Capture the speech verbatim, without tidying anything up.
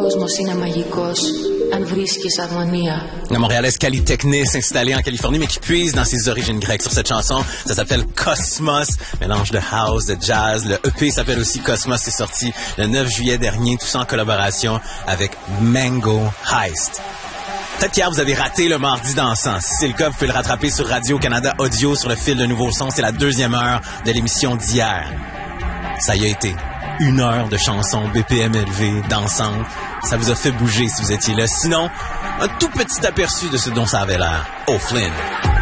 κόσμος είναι μαγικός αν βρίσκεις αρμονία. La Montréalaise Cali Technis, installée en Californie, mais qui puise dans ses origines grecques sur cette chanson. Ça s'appelle Cosmos, mélange de house, de jazz. Le E P s'appelle aussi Cosmos, c'est sorti le neuf juillet dernier, tout ça en collaboration avec Mango Heist. Peut-être qu'hier, vous avez raté le mardi dansant. Si c'est le cas, vous pouvez le rattraper sur Radio-Canada Audio sur le fil de Nouveau Son. C'est la deuxième heure de l'émission d'hier. Ça y a été. Une heure de chansons B P M élevées, dansantes. Ça vous a fait bouger si vous étiez là. Sinon, un tout petit aperçu de ce dont ça avait l'air. O'Flynn.